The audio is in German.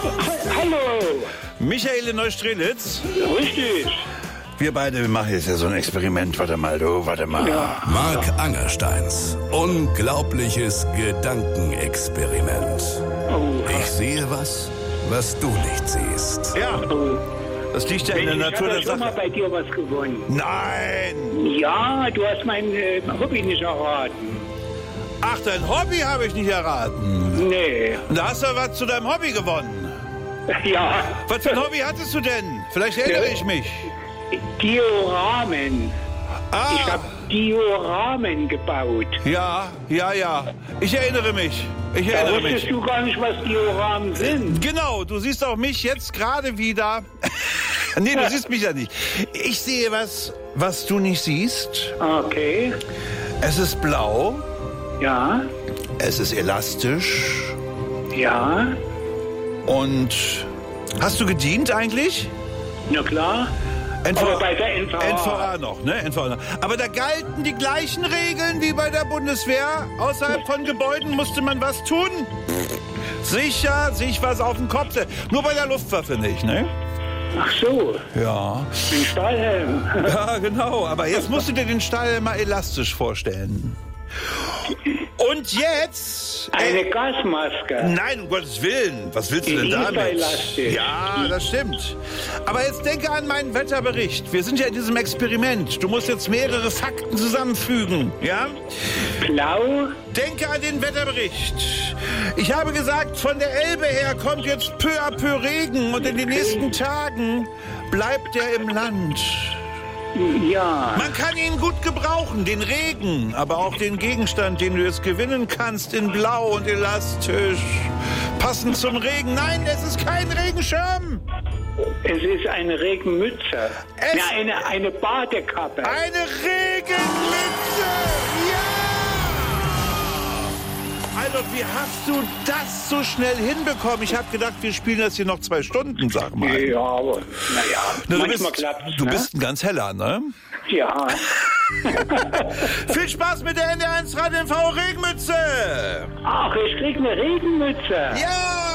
Hallo. Michael in Neustrelitz. Richtig. Wir beide machen jetzt ja so ein Experiment. Warte mal. Ja. Mark Angersteins unglaubliches Gedankenexperiment. Oh. Ich sehe was du nicht siehst. Ja, das liegt ja in der Natur der Ich habe schon mal Sache. bei dir was gewonnen. Nein! Ja, du hast mein Hobby nicht erraten. Ach, dein Hobby habe ich nicht erraten. Nee. Und da hast du was zu deinem Hobby gewonnen. Ja. Was für ein Hobby hattest du denn? Vielleicht erinnere ich mich. Dioramen. Ich Ah, habe Dioramen gebaut. ja. Ich erinnere mich. Da wusstest du gar nicht, was Dioramen sind. Genau, du siehst auch mich jetzt gerade wieder. Nee, du siehst mich ja nicht. Ich sehe was du nicht siehst. Okay. Es ist blau, Ja. es ist elastisch Ja. und hast du gedient eigentlich? Na klar. Aber bei der NVA. NVA noch, ne? NVA noch. Aber da galten die gleichen Regeln wie bei der Bundeswehr. Außerhalb von Gebäuden musste man was tun. Sicher, sich was auf den Kopf setzen. Nur bei der Luftwaffe nicht, ne? Ach so. Ja. Ein Stahlhelm. Ja, genau. Aber jetzt musst du dir den Stall mal elastisch vorstellen. Und jetzt... Eine Gasmaske. Nein, um Gottes Willen. Was willst du Die denn ist damit? elastisch. Ja, das stimmt. Aber jetzt denke an meinen Wetterbericht. Wir sind ja in diesem Experiment. Du musst jetzt mehrere Fakten zusammenfügen, ja? Blau. Denke an den Wetterbericht. Ich habe gesagt, von der Elbe her kommt jetzt peu à peu Regen und in den nächsten Tagen bleibt er im Land. Ja. Man kann ihn gut gebrauchen, den Regen, aber auch den Gegenstand, den du jetzt gewinnen kannst, in blau und elastisch. Passend zum Regen. Nein, es ist kein Regenschirm. Es ist eine Regenmütze. Es- Ja, eine Badekappe. Eine Regenmütze. Ja! Also, wie hast du das so schnell hinbekommen? Ich habe gedacht, wir spielen das hier noch 2 Stunden, sag mal. Ja, aber naja, Na, manchmal klappt's. du bist ein ganz heller, ne? Ja. Viel Spaß mit der NDR1 Radio NV Regenmütze! Ach, ich krieg eine Regenmütze. Ja!